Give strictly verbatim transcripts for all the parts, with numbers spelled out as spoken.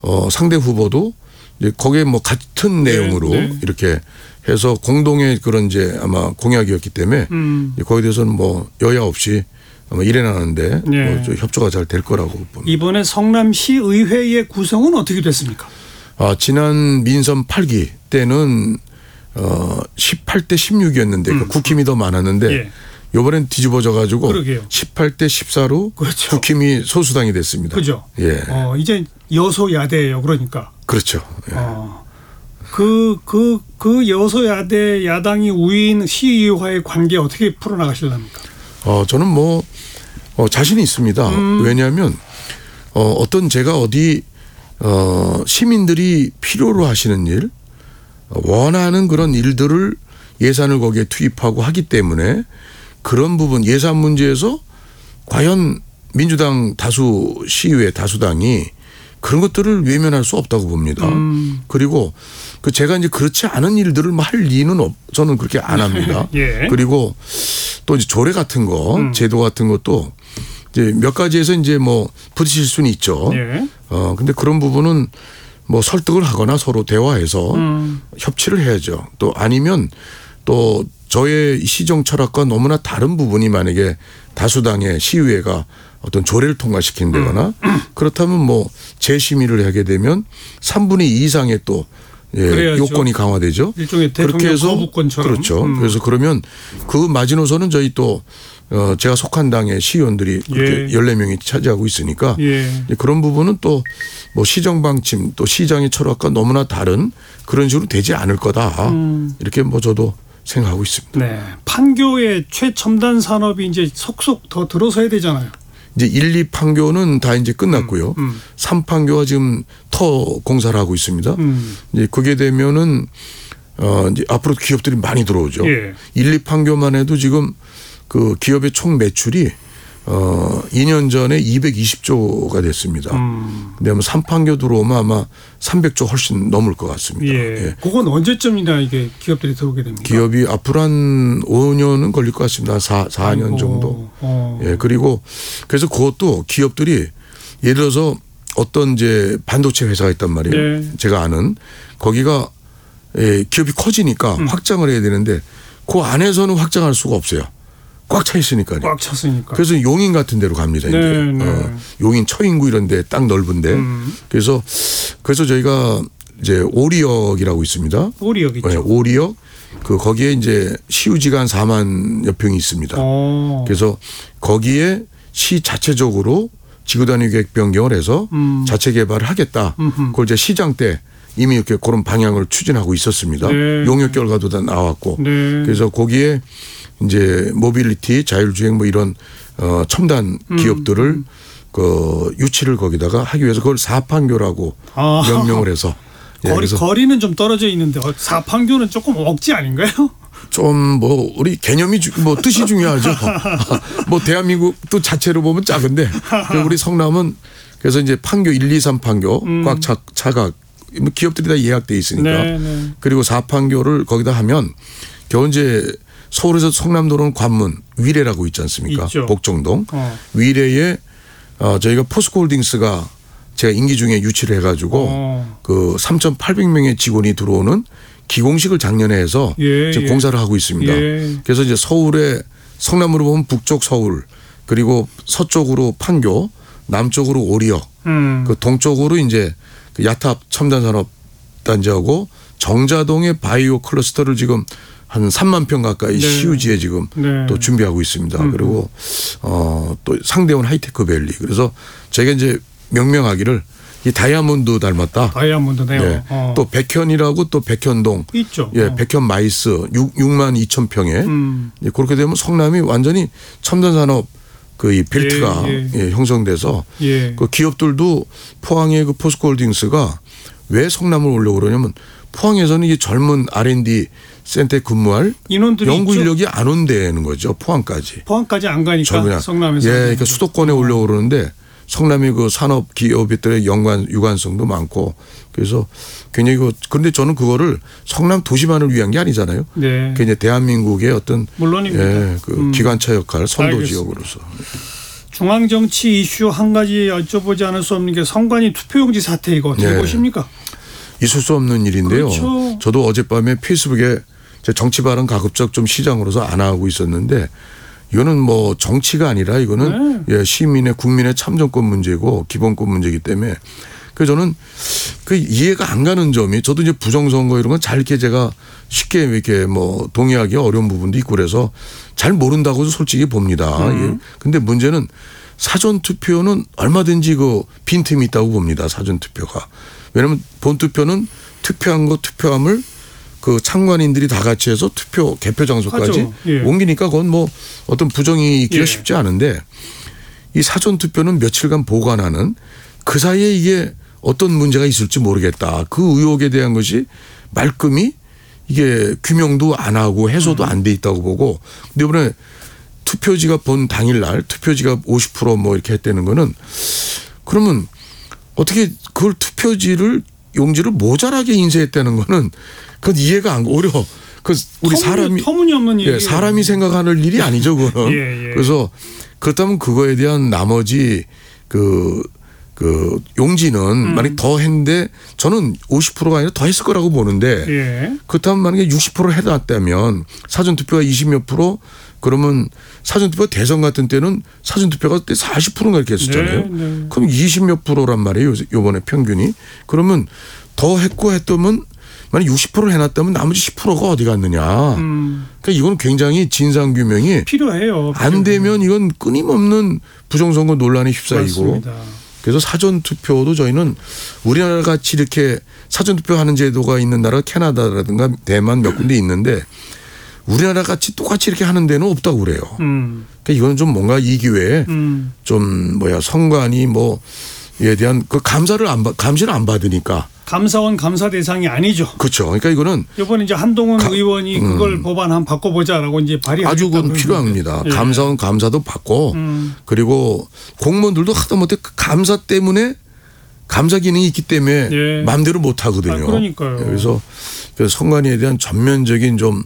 어, 상대 후보도 이제 거기에 뭐 같은 네, 내용으로 네. 이렇게 해서 공동의 그런 이제 아마 공약이었기 때문에 음. 거기에 대해서는 뭐 여야 없이 아마 일해나는데 네. 뭐 좀 협조가 잘 될 거라고 봅니다. 이번에 성남시의회의 구성은 어떻게 됐습니까? 아, 지난 민선 팔 기 때는 어, 십팔 대 십육이었는데 음. 국힘이 더 많았는데 예. 이번엔 뒤집어져 가지고 그러게요. 십팔 대 십사로 그렇죠. 국힘이 소수당이 됐습니다. 그죠? 예. 어, 이제 여소야대예요. 그러니까. 그렇죠. 예. 어. 그, 그, 그 여소야대 야당이 우위인 시의회와의 관계 어떻게 풀어나가실랍니까? 어, 저는 뭐 어, 자신이 있습니다. 음. 왜냐하면 어, 어떤 제가 어디 어, 시민들이 필요로 하시는 일, 원하는 그런 일들을 예산을 거기에 투입하고 하기 때문에 그런 부분 예산 문제에서 과연 민주당 다수 시의회 다수당이 그런 것들을 외면할 수 없다고 봅니다. 음. 그리고 그 제가 이제 그렇지 않은 일들을 할 리는 없, 저는 그렇게 안 합니다. 예. 그리고 또 이제 조례 같은 거, 음. 제도 같은 것도 이제 몇 가지에서 이제 뭐 부딪힐 수는 있죠. 예. 어, 근데 그런 부분은 뭐 설득을 하거나 서로 대화해서 음. 협치를 해야죠. 또 아니면 또 저의 시정 철학과 너무나 다른 부분이 만약에 다수당의 시의회가 어떤 조례를 통과시킨다거나 음. 그렇다면 뭐 재심의를 하게 되면 삼분의 이 이상의 또 예, 요건이 강화되죠. 일종의 그렇게 대통령 해서 거부권처럼. 그렇죠. 음. 그래서 그러면 그 마지노선은 저희 또 어, 제가 속한 당의 시의원들이 그렇게 예. 열네 명이 차지하고 있으니까 예. 그런 부분은 또 뭐 시정 방침 또 시장의 철학과 너무나 다른 그런 식으로 되지 않을 거다. 음. 이렇게 뭐 저도 생각하고 있습니다. 네. 판교의 최첨단 산업이 이제 속속 더 들어서야 되잖아요. 이제 일, 이 판교는 다 이제 끝났고요. 음, 음. 삼 판교가 지금 터 공사를 하고 있습니다. 음. 이제 그게 되면은 어 이제 앞으로 기업들이 많이 들어오죠. 예. 일, 이 판교만 해도 지금 그 기업의 총 매출이 어 이 년 전에 이백이십 조가 됐습니다. 음. 근데 아마 삼 판교 들어오면 아마 삼백 조 훨씬 넘을 것 같습니다. 예. 예. 그건 언제쯤이나 이게 기업들이 들어오게 됩니까? 기업이 앞으로 한 오 년은 걸릴 것 같습니다. 사, 사 년 아이고. 정도. 어. 예. 그리고 그래서 그것도 기업들이 예를 들어서 어떤 이제 반도체 회사가 있단 말이에요. 네. 제가 아는 거기가 예, 기업이 커지니까 음. 확장을 해야 되는데 그 안에서는 확장할 수가 없어요. 꽉 차 있으니까요. 꽉 찼으니까. 그래서 용인 같은 데로 갑니다. 네, 이제 네. 어, 용인 처인구 이런 데 딱 넓은데 음. 그래서 그래서 저희가 이제 오리역이라고 있습니다. 오리역 있죠. 네, 오리역 그 거기에 이제 시유지가 한 사만여 평이 있습니다. 어. 그래서 거기에 시 자체적으로 지구 단위 계획 변경을 해서 음. 자체 개발을 하겠다. 음흠. 그걸 이제 시장 때 이미 이렇게 그런 방향을 추진하고 있었습니다. 네. 용역 결과도 다 나왔고. 네. 그래서 거기에 이제 모빌리티, 자율주행 뭐 이런 어 첨단 기업들을 음. 그 유치를 거기다가 하기 위해서 그걸 사판교라고 아. 명명을 해서 예, 거리, 그래서 거리는 좀 떨어져 있는데 어, 사판교는 조금 억지 아닌가요? 좀 뭐 우리 개념이 주, 뭐 뜻이 중요하죠. 뭐 대한민국도 자체로 보면 작은데 우리 성남은 그래서 이제 판교 일, 이, 삼 판교 음. 꽉 차, 차가 기업들이 다 예약돼 있으니까 네, 네. 그리고 사 판교를 거기다 하면 겨우 이제 서울에서 성남도로는 관문 위례라고 있지 않습니까? 있죠. 복정동 어. 위례에 어, 저희가 포스코홀딩스가 제가 임기 중에 유치를 해가지고 어. 그 삼천팔백 명의 직원이 들어오는 기공식을 작년에 해서 예, 지금 예. 공사를 하고 있습니다. 예. 그래서 이제 서울에 성남으로 보면 북쪽 서울 그리고 서쪽으로 판교 남쪽으로 오리역 음. 그 동쪽으로 이제 그 야탑 첨단산업 단지하고 정자동의 바이오 클러스터를 지금 한 삼만 평 가까이 네. 시유지에 지금 네. 또 준비하고 있습니다. 음. 그리고 어, 또 상대원 하이테크 밸리. 그래서 저희가 이제 명명하기를 이 다이아몬드 닮았다. 다이아몬드네요. 네. 어. 또 백현이라고 또 백현동. 있죠. 예, 어. 백현 마이스 육만 이천 평에 음. 예, 그렇게 되면 성남이 완전히 첨단 산업 그 이 벨트가 예, 예. 예, 형성돼서 예. 그 기업들도 포항의 그 포스코홀딩스가 왜 성남을 오려고 그러냐면 포항에서는 이 젊은 알 앤 디 센터에 근무할 인원들이 연구 있죠. 인력이 안 온다는 거죠. 포항까지. 포항까지 안 가니까 젊은 성남에서. 예, 그러니까 수도권에 오려고 그러는데 성남의 그 산업 기업들의 연관 유관성도 많고 그래서 굉장히 그 그런데 저는 그거를 성남 도시만을 위한 게 아니잖아요. 네. 그게 이제 대한민국의 어떤 물론입니다. 예, 그 음. 기관차 역할 선도 알겠습니다. 지역으로서. 중앙정치 이슈 한 가지 여쭤보지 않을 수 없는 게 선관위 투표용지 사태 이거 어떻게 네. 보십니까? 있을 수 없는 일인데요. 그렇죠. 저도 어젯밤에 페이스북에 제 정치 발언 가급적 좀 시장으로서 안 하고 있었는데 이거는 뭐 정치가 아니라 이거는 네. 예, 시민의 국민의 참정권 문제고 기본권 문제이기 때문에 그래서 저는 그 이해가 안 가는 점이 저도 이제 부정선거 이런 건 잘 이렇게 제가 쉽게 이렇게 뭐 동의하기 어려운 부분도 있고 그래서 잘 모른다고 솔직히 봅니다. 음. 예. 근데 문제는 사전 투표는 얼마든지 그 빈틈이 있다고 봅니다. 사전 투표가. 왜냐하면 본 투표는 투표한 거 투표함을 그 참관인들이 다 같이 해서 투표 개표 장소까지 예. 옮기니까 그건 뭐 어떤 부정이 있기가 예. 쉽지 않은데 이 사전 투표는 며칠간 보관하는 그 사이에 이게 어떤 문제가 있을지 모르겠다. 그 의혹에 대한 것이 말끔히 이게 규명도 안 하고 해소도 안 돼 있다고 보고 근데 이번에 투표지가 본 당일날 투표지가 오십 퍼센트 뭐 이렇게 했다는 거는 그러면 어떻게 그걸 투표지를 용지를 모자라게 인쇄했다는 거는 그건 이해가 안 오려. 그 우리 터무니, 사람이 터무니없는 얘기. 예, 사람이 생각하는 일이 아니죠, 그거는. 예, 예. 그래서 그렇다면 그거에 대한 나머지 그, 그 용지는 음. 만약 더 했는데 저는 오십 퍼센트가 아니라 더 했을 거라고 보는데 예. 그렇다면 만약에 육십 퍼센트 해놨다면 사전투표가 이십몇 프로 그러면 사전투표 대선 같은 때는 사전투표가 그때 사십 퍼센트가 이렇게 했었잖아요. 네, 네. 그럼 이십몇 프로란 말이에요. 요번에 평균이. 그러면 더 했고 했다면 만약 육십 퍼센트 해놨다면 나머지 십 퍼센트가 어디 갔느냐. 음. 그러니까 이건 굉장히 진상규명이 필요해요. 안 되면 이건 끊임없는 부정선거 논란에 휩싸이고 맞습니다. 그래서 사전투표도 저희는 우리나라 같이 이렇게 사전투표하는 제도가 있는 나라 캐나다라든가 대만 몇 군데 있는데 우리나라 같이 똑같이 이렇게 하는 데는 없다고 그래요. 음. 그러니까 이건 좀 뭔가 이 기회에 음. 좀 뭐야 선관위 뭐에 대한 그 감사를 안 받, 감시를 안 받으니까 감사원 감사 대상이 아니죠. 그렇죠. 그러니까 이거는 이번에 이제 한동훈 가- 의원이 그걸 법안 한번 바꿔보자라고 이제 발의하겠다고 아주 그건 그러는데. 필요합니다. 예. 감사원 감사도 받고 음. 그리고 공무원들도 하다못해 그 감사 때문에 감사 기능이 있기 때문에 예. 마음대로 못 하거든요. 아, 그러니까요. 그래서 그 선관위에 대한 전면적인 좀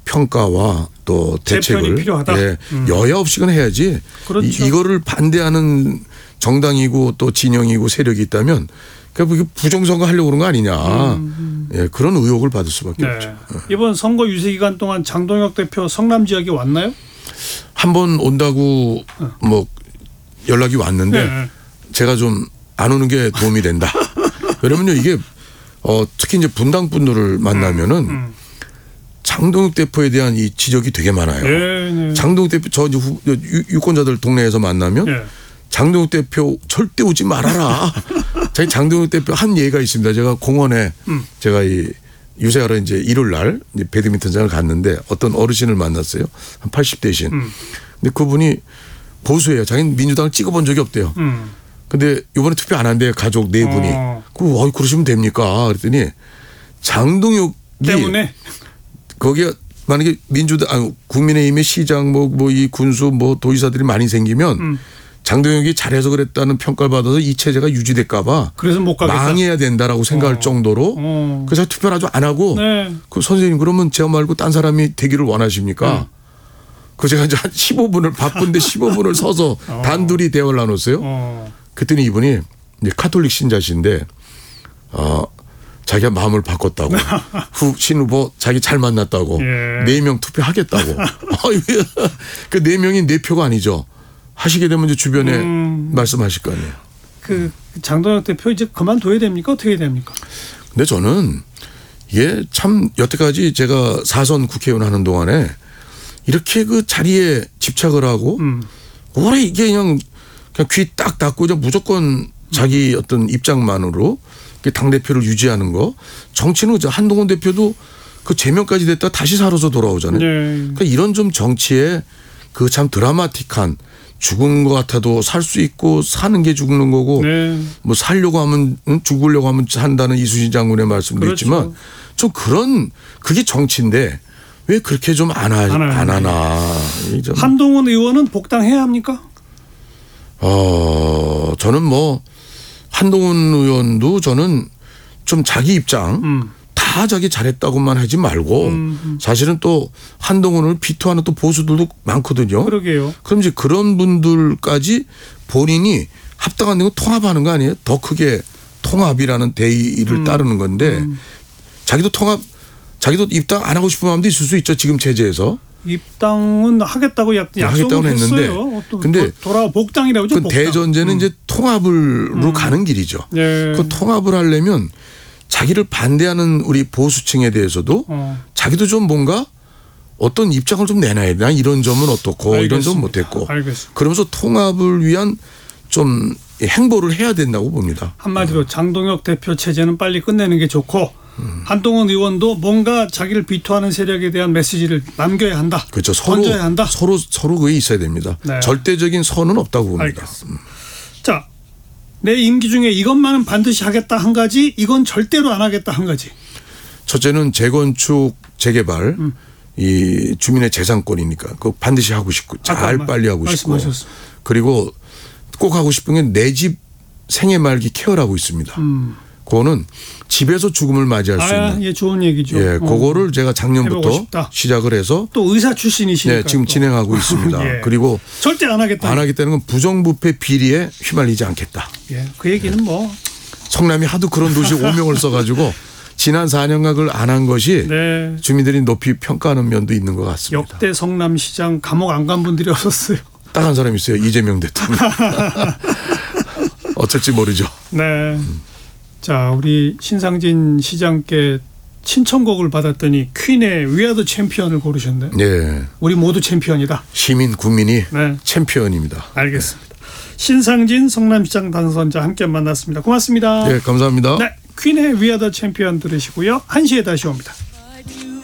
평가와 또 재편이 대책을 필요하다. 예, 음. 여야 없이는 해야지. 그렇죠. 이, 이거를 반대하는 정당이고 또 진영이고 세력이 있다면 그러니까 이게 부정선거 하려고 그런 거 아니냐. 음. 예, 그런 의혹을 받을 수밖에 네. 없죠. 이번 선거 유세 기간 동안 장동혁 대표 성남 지역에 왔나요? 한 번 온다고 뭐 연락이 왔는데 네. 제가 좀 안 오는 게 도움이 된다. 왜냐면요 이게 어 특히 이제 분당 분들을 만나면은 음. 장동혁 대표에 대한 이 지적이 되게 많아요. 네, 네. 장동혁 대표 저 이제 후- 유- 유권자들 동네에서 만나면 네. 장동혁 대표 절대 오지 말아라. 자기 장동혁 대표 한 예가 있습니다. 제가 공원에 음. 제가 이 유세하러 이제 일요일 날 이제 배드민턴장을 갔는데 어떤 어르신을 만났어요. 한 팔십 대신. 음. 근데 그분이 보수예요. 자기는 민주당을 찍어본 적이 없대요. 음. 근데 이번에 투표 안 한대요. 가족 네 분이. 어. 그, 어, 그러시면 됩니까? 그랬더니 장동혁이 때문에 거기에 만약에 민주당, 아니, 국민의힘의 시장 뭐, 뭐 이 군수 뭐 도지사들이 많이 생기면 음. 장동혁이 잘해서 그랬다는 평가를 받아서 이 체제가 유지될까 봐 그래서 못 가겠다. 망해야 된다라고 생각할 어. 정도로 어. 그래서 투표를 아주 안 하고 네. 그 선생님 그러면 저 말고 딴 사람이 되기를 원하십니까? 음. 그 제가 이제 한 십오 분을 바쁜데 십오 분을 서서 어. 단둘이 대화를 나눴어요. 어. 그랬더니 이분이 이제 카톨릭 신자신데 어 자기가 마음을 바꿨다고 후 신후보 자기 잘 만났다고 예. 네 명 투표하겠다고 그 네 명이 네 표가 아니죠. 하시게 되면 이제 주변에 음. 말씀하실 거 아니에요. 그 장동혁 대표 이제 그만둬야 됩니까? 어떻게 해야 됩니까? 근데 저는 이게 참 여태까지 제가 사선 국회의원 하는 동안에 이렇게 그 자리에 집착을 하고 음. 오래 이게 그냥 그냥 귀 딱 닫고 그냥 무조건 자기 어떤 입장만으로 당 대표를 유지하는 거 정치는 한동훈 대표도 그 제명까지 됐다 다시 살아서 돌아오잖아요. 네. 그러니까 이런 좀 정치에 그 참 드라마틱한 죽은 것 같아도 살 수 있고 사는 게 죽는 거고 네. 뭐 살려고 하면 응? 죽으려고 하면 산다는 이수진 장군의 말씀도 그렇죠. 있지만 좀 그런 그게 정치인데 왜 그렇게 좀 안 안 안 하는데. 하나. 이 좀 한동훈 의원은 복당해야 합니까? 어 저는 뭐 한동훈 의원도 저는 좀 자기 입장 음. 다 다 자기 잘했다고만 하지 말고 음, 음. 사실은 또 한동훈을 비토하는 또 보수들도 많거든요. 그러게요. 그럼 이제 그런 분들까지 본인이 합당한 내용 통합하는 거 아니에요? 더 크게 통합이라는 대의를 음, 따르는 건데 음. 자기도 통합 자기도 입당 안 하고 싶은 마음도 있을 수 있죠. 지금 체제에서. 입당은 하겠다고 약, 약속을 하겠다고는 했는데 했어요. 또 근데 돌아와 복당이라고 그 죠. 대전제는 음. 이제 통합으로 가는 길이죠. 예. 그 통합을 하려면 자기를 반대하는 우리 보수층에 대해서도 어. 자기도 좀 뭔가 어떤 입장을 좀 내놔야 돼. 난 이런 점은 어떻고 알겠습니다. 이런 점은 못했고. 알겠습니다. 그러면서 통합을 위한 좀 행보를 해야 된다고 봅니다. 한마디로 장동혁 대표 체제는 빨리 끝내는 게 좋고 음. 한동훈 의원도 뭔가 자기를 비토하는 세력에 대한 메시지를 남겨야 한다. 그렇죠. 서로 던져야 한다. 서로 서로 그게 있어야 됩니다. 네. 절대적인 선은 없다고 봅니다. 알겠습니다. 자, 내 임기 중에 이것만은 반드시 하겠다 한 가지, 이건 절대로 안 하겠다 한 가지. 첫째는 재건축 재개발 음. 이 주민의 재산권이니까 그거 반드시 하고 싶고 잘 빨리 하고 싶고 말씀하셨습니다. 그리고 꼭 하고 싶은 게 내 집 생애 말기 케어를 하고 있습니다. 음. 그거는 집에서 죽음을 맞이할 수 아, 있는. 예, 좋은 얘기죠. 예, 그거를 제가 해보고 작년부터 싶다. 시작을 해서 또 의사 출신이시니까 네, 지금 또. 진행하고 있습니다. 예. 그리고 절대 안 하겠다. 안 하겠다는 건 부정부패 비리에 휘말리지 않겠다. 예, 그 얘기는 뭐 성남이 하도 그런 도시 오명을 써가지고 지난 사 년간 그걸 안 한 것이 네. 주민들이 높이 평가하는 면도 있는 것 같습니다. 역대 성남시장 감옥 안 간 분들이 없었어요. 딱 한 사람 있어요. 이재명 대통령. 어쩔지 모르죠. 네. 자, 우리 신상진 시장께 신청곡을 받았더니 퀸의 We Are the Champion을 고르셨네. 네. 우리 모두 챔피언이다. 시민 국민이 네. 챔피언입니다. 알겠습니다. 신상진 성남시장 당선자 함께 만났습니다. 고맙습니다. 네, 감사합니다. 네, 퀸의 We Are the Champion 들으시고요. 한 시에 다시 옵니다.